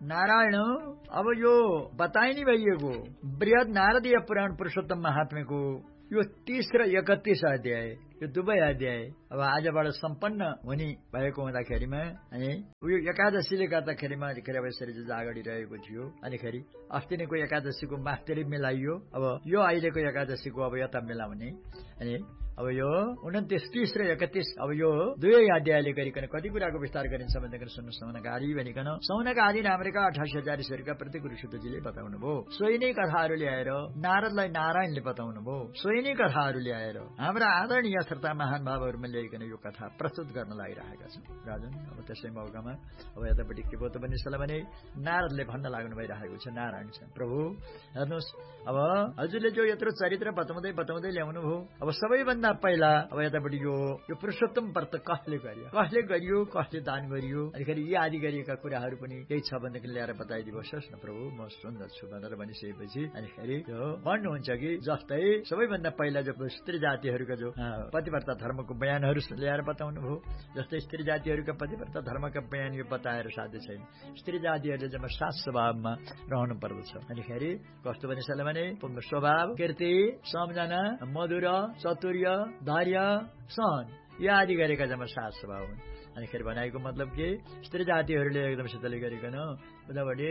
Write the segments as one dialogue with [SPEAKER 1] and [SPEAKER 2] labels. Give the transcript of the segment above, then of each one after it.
[SPEAKER 1] नारायण अब यो बताइ नै भइएको बृहद नारदीय पुराण पुरुषोत्तम महात्म्यको यो 30 र 31 अध्याय यो दुवै अध्याय अब आजबाट सम्पन्न हुने भएको हुँदाखेरिमा अनि यो एकादशीले गर्दाखेरिमा यसरी अगाडि रहेको थियो अनिखेरि अस्ति नैको एकादशीको मास्टरी मिलाइयो अब यो अहिलेको एकादशीको अब यता मिलाउने अनि अब यो 29, 30 र 31 अब यो दुवै अध्यायले गरिकन कति कुराको विस्तार गरिन्छ भन्दाखेरि सुन्नु सौनकादि भनिकन सौनकादि नामका 88,000 ऋषिहरूका प्रति गुरुसुतजीले बताउनु भयो। सोही नै कथाहरू ल्याएर नारदलाई नारायणले बताउनु भयो। सोही नै कथाहरू ल्याएर हाम्रा आदरणीय श्रोता महानुभावहरूमा ल्याइकन यो कथा प्रस्तुत गर्न लागिरहेका छन्। राजन अब त्यसै मौकामा अब यतापट्टि के भयो त भन्ने भने नारदले भन्न लाग्नु भइरहेको छ नारायण छ प्रभु हेर्नुहोस् अब हजुरले जो यत्रो चरित्र बताउँदै ल्याउनु भयो अब सबैभन्दा पहिला अब यतापट्टि यो पुरुषोत्तम व्रत कसले गरियो कसले दान गरियो अनिखेरि यी आदि गरिएका कुराहरू पनि केही छ भनेदेखि ल्याएर बताइदिनुहोस् न प्रभु म सुन्दछु भनेर भनिसकेपछि अनिखेरि यो भन्नुहुन्छ कि जस्तै सबैभन्दा पहिला जो स्त्री जातिहरूका जो पतिव्रता धर्मको बयानहरू ल्याएर बताउनु भयो। जस्तै स्त्री जातिहरूका पतिव्रता धर्मका बयान यो बताएर साध्य छैन। स्त्री जातिहरूले जम्मा 7 स्वभावमा रहनु पर्दछ। अनिखेरि कस्तो भने पुण्य स्वभाव, कीर्ति, सम्झना, मधुर, चतुर्य, धैर्य, सहन यो आदि गरेका जम्मा 7 स्वभाव हुन्। अनिखेरि भनेको मतलब के स्त्री जातिहरूले एकदम शीतली गरिकन उतापट्टि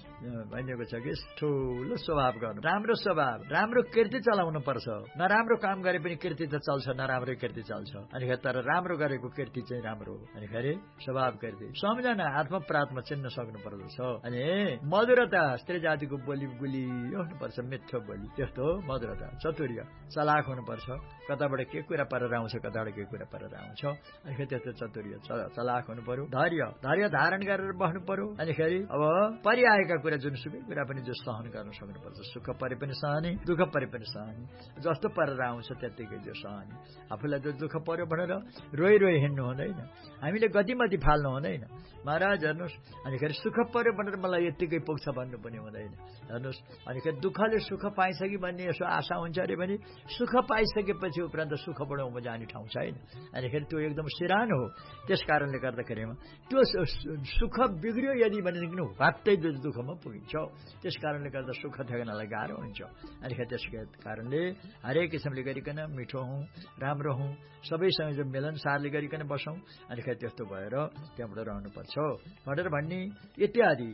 [SPEAKER 1] भनिएको छ कि ठुलो स्वभाव गर्नु, राम्रो स्वभाव, राम्रो कीर्ति चलाउनु पर्छ। नराम्रो काम गरे पनि कीर्ति त चल्छ, नराम्रो कीर्ति चल्छ। अनिखेरि तर राम्रो गरेको कीर्ति चाहिँ राम्रो हो। अनिखेरि स्वभाव कीर्ति, सम्झना आत्म प्रात्म चिन्न सक्नु पर्दछ। अनि मधुरता स्त्री जातिको बोली गुलियो हुनुपर्छ, मिठो बोली त्यस्तो मधुरता। चतुर्य चलाक हुनुपर्छ, कताबाट के कुरा परेर आउँछ कताबाट के कुरा परेर आउँछ अनिखेरि त्यस्तो चतुर्य चलाक हुनु पर्यो। धैर्य धारण गरेर बस्नु पर्यो। अनिखेरि अब परिआएका कुरा जुनसुकै कुरा पनि जो सहन गर्न सक्नुपर्छ। सुख परे पनि सहने, दुःख परे पनि सहने, जस्तो परेर आउँछ त्यत्तिकै जो सहने। आफूलाई जो दुःख पर्यो भनेर रोइ हिँड्नु हुँदैन, हामीले गतिमती फाल्नु हुँदैन। महाराज हेर्नुहोस् अनिखेरि सुख पर्यो भनेर मलाई यत्तिकै पुग्छ भन्नु पनि हुँदैन। हेर्नुहोस् अनिखेरि दुःखले सुख पाइन्छ कि भन्ने यसो आशा हुन्छ अरे भने सुख पाइसकेपछि उपरान्त सुख बढाउन जाने ठाउँ छैन। अनिखेरि त्यो एकदम सिरान हो। त्यस कारणले गर्दाखेरिमा त्यो सुख बिग्रियो यदि भनेदेखि वात्तै दुःखमा पुगिन्छ। त्यस कारणले गर्दा सुख ठेगानलाई गाह्रो हुन्छ। अनिखेरि त्यस कारणले हरेक किसिमले गरिकन मिठो हौँ, राम्रो हौँ, सबैसँग जो मिलनसारले गरिकन बसौँ। अनिखेरि त्यस्तो भएर त्यहाँबाट रहनुपर्छ भनेर भन्ने इत्यादि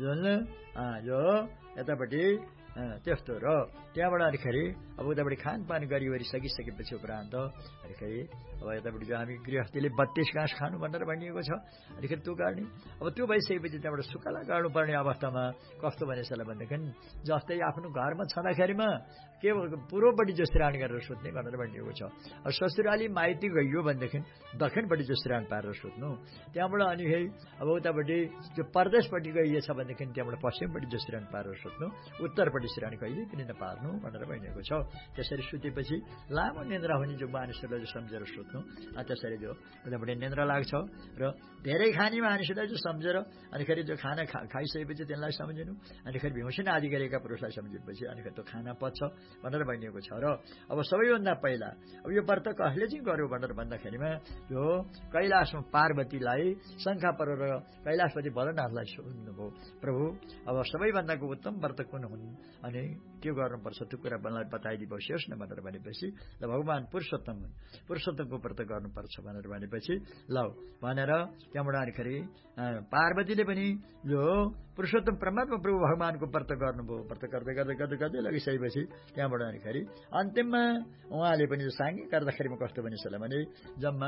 [SPEAKER 1] जो यतापट्टि त्यस्तो र त्यहाँबाट अनिखेरि अब उतापट्टि खानपान गरिवरी सकिसकेपछि उपरान्त अनिखेरि अब यतापट्टि जो हामी गृहस्थीले 32 घाँस खानु भनेर भनिएको छ। अनिखेरि त्यो गर्ने अब त्यो भइसकेपछि त्यहाँबाट सुकाला गर्नुपर्ने अवस्थामा कस्तो भनेसला भनेदेखि जस्तै आफ्नो घरमा छँदाखेरिमा के पूर्वपट्टि जो श्राण गरेर सुत्ने भनेर भनिएको छ। अब ससुराली माइती गइयो भनेदेखि दक्षिणपट्टि जो श्राण पारेर सुत्नु, त्यहाँबाट अनिखेरि अब उतापट्टि जो परदेशपट्टि गइएछ भनेदेखि त्यहाँबाट पश्चिमपट्टि जो श्राण पारेर सुत्नु, उत्तरपट्टि श्राण कहिले पनि नपार्नु भनेर भनिएको छ। त्यसरी सुतेपछि लामो निन्द्रा हुने जो मानिसहरूलाई जो सम्झेर सुत्नु, त्यसरी जो उतापट्टि निन्द्रा लाग्छ र धेरै खाने मानिसलाई जो सम्झेर अनिखेरि जो खाना खाइसकेपछि त्यसलाई सम्झिनु, अनिखेरि भ्युसिन आदि गरेका पुरुषलाई सम्झेपछि अनिखेरि त्यो खाना पच्छ भनेर भनिएको छ। र अब सबैभन्दा पहिला अब यो व्रत कसले चाहिँ गर्यो भनेर भन्दाखेरिमा यो कैलाशमा पार्वतीलाई शङ्खा परेर कैलाशपति भोलेनाथलाई सोध्नुभयो, प्रभु अब सबैभन्दाको उत्तम व्रत कुन हुन् अनि के गर्नुपर्छ त्यो कुरा मलाई बताइदिनुहोस् न भनेर भनेपछि ल भगवान पुरुषोत्तमको व्रत गर्नुपर्छ भनेर भनेपछि ल भनेर त्यहाँबाट अनिखेरि पार्वतीले पनि जो पुरुषोत्तम परमात्मा प्रभु भगवानको व्रत गर्नुभयो। व्रत गर्दै लगिसकेपछि त्यहाँबाट अनिखेरि अन्तिममा उहाँले पनि साङ्गी गर्दाखेरिमा कस्तो भनिसला भने जम्मा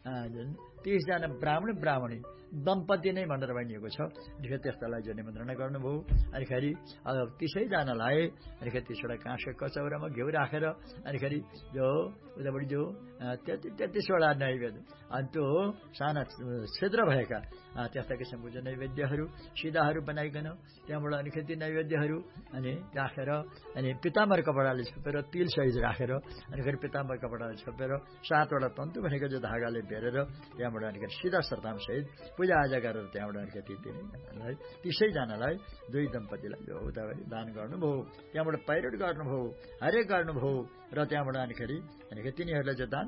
[SPEAKER 1] 30 जना ब्राह्मणी दम्पति नै भनेर भनिएको छ। अनिखेरि त्यस्तालाई जो निमन्त्रणा गर्नुभयो अनिखेरि 30 जनालाई अनिखेरि 30वटा काँसको कचौरामा घिउ राखेर अनिखेरि जो उतापट्टि जो 33वटा नैवेद्य अनि त्यो साना छिद्र भएका त्यस्ता किसिमको जो नैवेद्यहरू सिधाहरू बनाइकन त्यहाँबाट अनिखेरि ती नैवेद्यहरू अनि राखेर अनि पिताम्बर कपडाले छोपेर तिल सहित राखेर अनिखेरि पिताम्बर कपडाले छोपेर 7वटा तन्तु भनेको जो धागाले बेरेर त्यहाँबाट अनिखेरि सिधा श्रद्धाम सहित पूजाआजा गरेर त्यहाँबाट अनिखेरि ती 30 जनालाई 2 दम्पतिलाई जो उतापट्टि दान गर्नुभयो, त्यहाँबाट पैरोट गर्नुभयो, हरेक गर्नुभयो र त्यहाँबाट अनिखेरि तिनीहरूलाई जो दान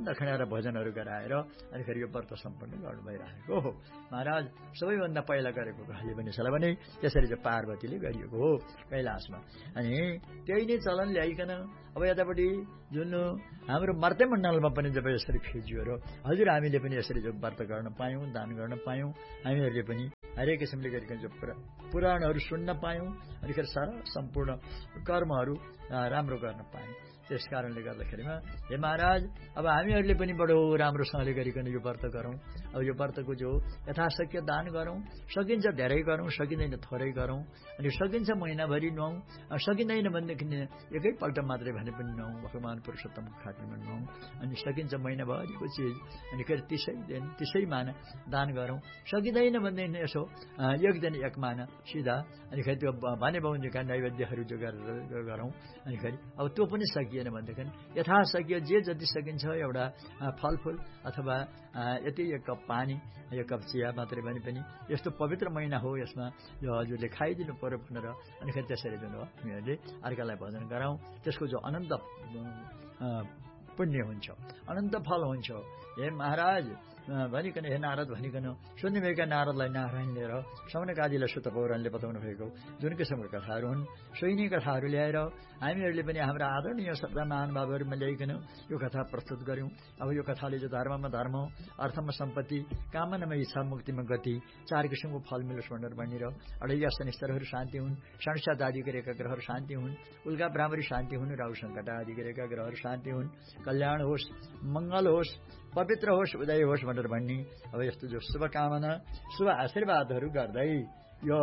[SPEAKER 1] दक्षिणा र भजनहरू गराएर अनि फेरि यो व्रत सम्पन्न गर्नु भइरहेको हो। महाराज सबैभन्दा पहिला गरेको कहिले पनि छ भने त्यसरी चाहिँ पार्वतीले गरिएको हो कैलाशमा। अनि त्यही नै चलन ल्याइकन अब यतापट्टि जुन हाम्रो मर्त्यमण्डलमा पनि जब यसरी फिजियो र हजुर हामीले पनि यसरी जो व्रत गर्न पायौँ, दान गर्न पायौँ, हामीहरूले पनि हरेक किसिमले गरिकन जो पुराणहरू सुन्न पायौँ, अनि फेरि सारा सम्पूर्ण कर्महरू राम्रो गर्न पायौँ। त्यस कारणले गर्दाखेरिमा हे महाराज अब हामीहरूले पनि बडो राम्रोसँगले गरिकन यो व्रत गरौँ। अब यो व्रतको जो यथाशक्य दान गरौँ, सकिन्छ धेरै गरौँ, सकिँदैन थोरै गरौँ, अनि सकिन्छ महिनाभरि नुहाउँ, सकिँदैन भनेदेखि एकैपल्ट मात्रै भने पनि नुहाउँ, भगवान पुरुषोत्तम खातिर नुहाउँ, अनि सकिन्छ महिनाभरिको चिज अनि फेरि त्यसै माना दान गरौँ, सकिँदैन भनेदेखि यसो एक दिन एक माना सिधा अनि फेरि त्यो भने बाहुनका नैवेद्यहरू जो गरेर गरौँ। अनि फेरि अब त्यो पनि सकिएन भनेदेखि यथाशक्य जे जति सकिन्छ एउटा फलफुल अथवा यति एक कप पानी, एक कप चिया मात्रै भने पनि यस्तो पवित्र महिना हो, यसमा यो हजुरले खाइदिनु पर्यो भनेर अनि फेरि त्यसरी जुन हो हामीहरूले अर्कालाई भजन गराउँ। त्यसको जो अनन्त पुण्य हुन्छ, अनन्त फल हुन्छ। हे महाराज भनिकन हे नारद भनिकन सुन्नुभएका नारदलाई नारायण लिएर शौनक आदिलाई सुत पौराणले बताउनु भएको जुन किसिमका कथाहरू हुन् सोही नै कथाहरू ल्याएर हामीहरूले पनि हाम्रा आदरणीय सबै महानुभावहरूमा ल्याइकन यो कथा प्रस्तुत गर्यौं। अब यो कथाले जो धर्ममा धर्म, अर्थमा सम्पत्ति, कामनामा इच्छा, मुक्तिमा गति, चार किसिमको फल मिलोस् भनेर भनिर अढैया शनिस्तरहरू शान्ति हुन्, षड्सात आदि गरेका ग्रहहरू शान्ति हुन्, उल्का भ्रामरी शान्ति हुन्, राहु सङ्कट आदि गरेका ग्रहहरू शान्ति हुन्, कल्याण होस्, मङ्गल होस्, पवित्र होस्, उदय होस् भनेर भन्ने अब यस्तो जो शुभकामना शुभ आशीर्वादहरू गर्दै यो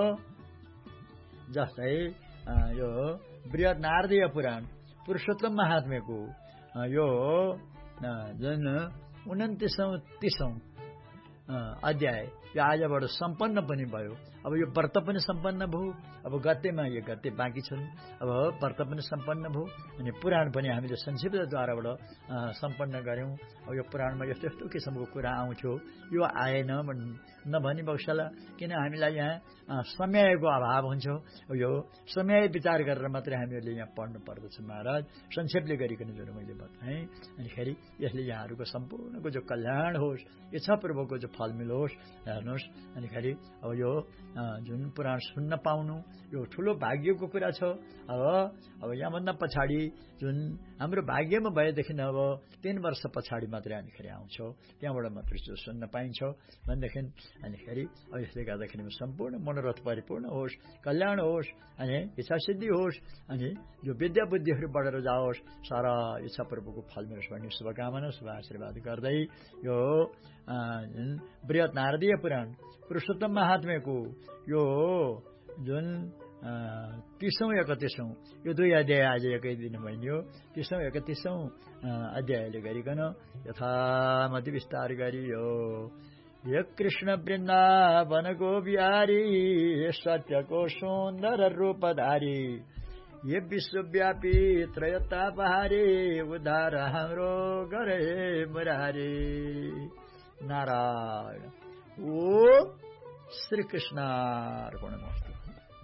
[SPEAKER 1] जस्तै यो बृहत नारदीय पुराण पुरुषोत्तम महात्म्यको यो जुन 29-30 अध्याय यो आजबाट सम्पन्न पनि भयो। अब यो व्रत पनि सम्पन्न भयो, अब गतेमा यो गते बाँकी छन्, अब व्रत पनि सम्पन्न भयो अनि पुराण पनि हामीले संक्षिप्तद्वाराबाट सम्पन्न गर्यौं। अब यो पुराणमा यस्तो यस्तो किसिमको कुरा आउँथ्यो, यो आएन नभनी बक्सला, किन हामीलाई यहाँ समयको अभाव हुन्छ। यो समय विचार गरेर मात्रै हामीहरूले यहाँ पढ्नु पर्दछ महाराज, संक्षेपले गरिकन जुन मैले बताएँ। अनि फेरि यसले यहाँहरूको सम्पूर्णको जो कल्याण होस्, इच्छापूर्वकको जो फल मिलोस् हेर्नुहोस्। अनि फेरि अब यो जुन पुराण सुन्न पाउनु यो ठुलो भाग्यको कुरा छ। अब यहाँभन्दा पछाडि जुन हाम्रो भाग्यमा भएदेखि अब 3 वर्ष पछाडि मात्रै अनि फेरि आउँछ, त्यहाँबाट मात्रै जो सुन्न पाइन्छ भनेदेखि अनि फेरि अब यसले गर्दाखेरि सम्पूर्ण मनोरथ परिपूर्ण होस्, कल्याण होस्, अनि इच्छा सिद्धि होस्, अनि जो विद्या बुद्धिहरू बढेर जाओस्, सारा इच्छापूर्वकको फल मिलोस् भन्ने शुभकामना शुभ आशीर्वाद गर्दै यो बृहत नारदीय पुराण पुरुषोत्तम महात्म्यको यो जुन 30औं 31औं यो 2 अध्याय आज एकै दिन भइयो। 30औं 31औं अध्यायले गरिकन यथामति विस्तार गरियो। ये कृष्ण वृन्दावनको बिहारी, सत्यको सुन्दर रूपधारी, ये विश्वव्यापी त्रयतापहारी, उद्धार हाम्रो गरे मुरारी। नारायण। ओ श्री कृष्णार्पणमस्तु।